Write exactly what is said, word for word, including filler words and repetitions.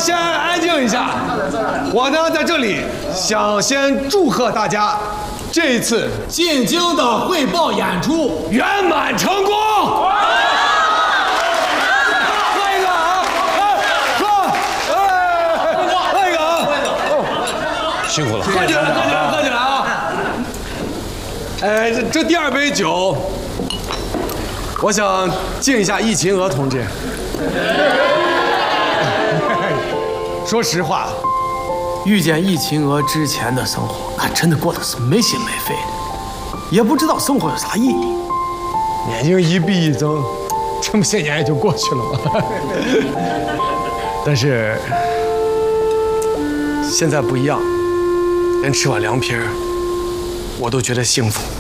先安静一下。我呢，在这里想先祝贺大家，这一次进京的汇报演出圆满成功。喝一个啊！喝！哎，喝一个啊！ 辛苦了， 喝起来，喝起来，喝起来啊！哎，这这第二杯酒，我想敬一下易秦娥同志。说实话， 遇见易秦娥之前的生活，那真的过得是没心没肺的，也不知道生活有啥意义。 年龄一逼一增，这么些年也就过去了嘛。但是现在不一样，连吃碗凉皮儿，我都觉得幸福。